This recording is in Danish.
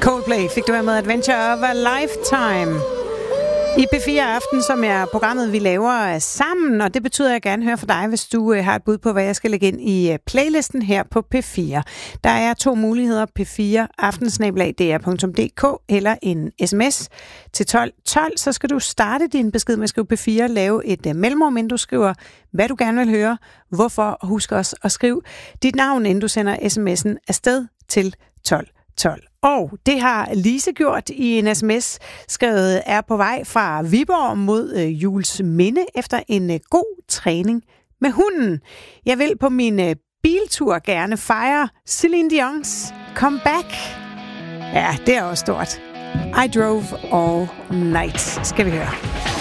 Coldplay fik du her med Adventure of a Lifetime. I P4 Aften, som er programmet, vi laver sammen, og det betyder, at jeg gerne hører fra dig, hvis du har et bud på, hvad jeg skal lægge ind i playlisten her på P4. Der er 2 muligheder, P4 aftensnabel.dr.dk eller en sms til 1212. Så skal du starte din besked med at skrive P4, lave et mellemrum, inden du skriver, hvad du gerne vil høre, hvorfor, og husk også at skrive dit navn, inden du sender sms'en afsted til 1212. Og det har Lise gjort i en sms, skrevet er på vej fra Viborg mod Jules Minde efter en god træning med hunden. Jeg vil på min biltur gerne fejre Celine Dion's comeback. Ja, det er også stort. I drove all night, skal vi høre.